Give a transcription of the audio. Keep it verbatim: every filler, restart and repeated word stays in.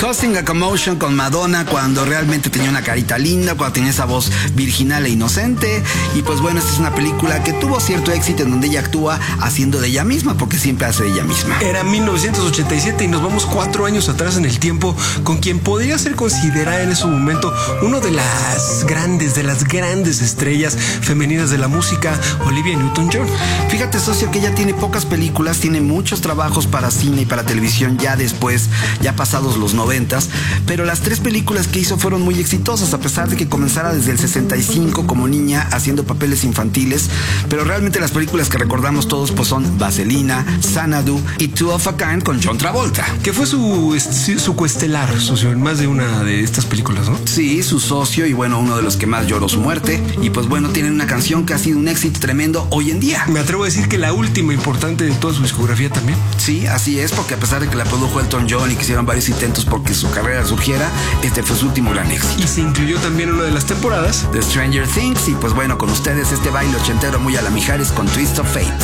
Causing a Commotion con Madonna cuando realmente tenía una carita linda, cuando tenía esa voz virginal e inocente. Y pues bueno, esta es una película que tuvo cierto éxito en donde ella actúa haciendo de ella misma, porque siempre hace de ella misma. Era mil novecientos ochenta y siete y nos vamos cuatro años atrás en el tiempo con quien podría ser considerada en ese momento uno de las grandes, de las grandes estrellas femeninas de la música, Olivia Newton-John. Fíjate, socio, que ella tiene pocas películas, tiene muchos trabajos para cine y para televisión ya después, ya pasados los noventas, pero las tres películas que hizo fueron muy exitosas, a pesar de que comenzara desde el sesenta y cinco como niña haciendo papeles infantiles, pero realmente las películas que recordamos todos pues son Vaselina, Xanadu y Two of a Kind con John Travolta. Que fue su, su coestelar, socio, en más de una de estas películas, ¿no? Sí, su socio y bueno, uno de los que más lloró su muerte. Y pues bueno, tienen una canción que ha sido un éxito tremendo hoy en día. Me atrevo a decir que la última importante de toda su discografía también. Sí, así es, porque a pesar de que la produjo Elton John y que hicieron varios intentos porque su carrera surgiera, este fue su último gran éxito. Y se incluyó también una de las temporadas de Stranger Things. Y pues bueno, con ustedes este baile ochentero muy a la Mijares con Twist of Fate.